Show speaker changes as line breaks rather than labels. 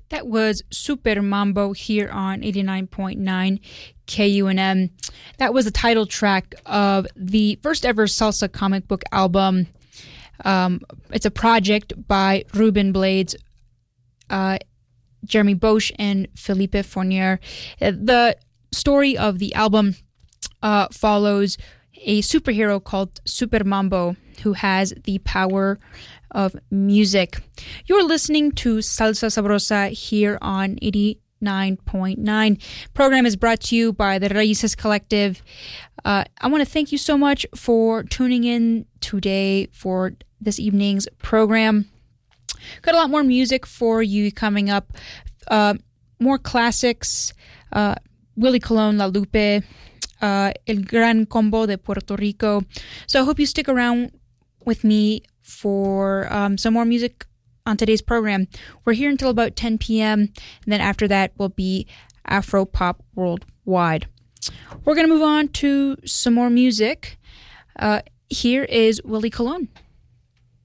That was Super Mambo here on 89.9 KUNM. That was the title track of the first ever salsa comic book album. It's a project by Ruben Blades, Jeremy Bosch, and Felipe Fournier. The story of the album follows a superhero called Super Mambo who has the power of music. You're listening to Salsa Sabrosa here on 89.9. Program is brought to you by the Raices Collective. I want to thank you so much for tuning in today for this evening's program. Got a lot more music for you coming up. More classics. Willie Colon, La Lupe, El Gran Combo de Puerto Rico. So I hope you stick around with me for some more music on today's program. We're here until about 10 p.m. And then after that will be Afro Pop Worldwide. We're going to move on to some more music. Here is Willie Colon.